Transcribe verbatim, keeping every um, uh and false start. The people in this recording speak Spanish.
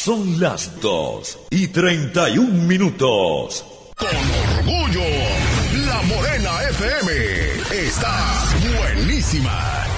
Son las dos y treinta y un minutos. Con orgullo, La Morena F M está buenísima.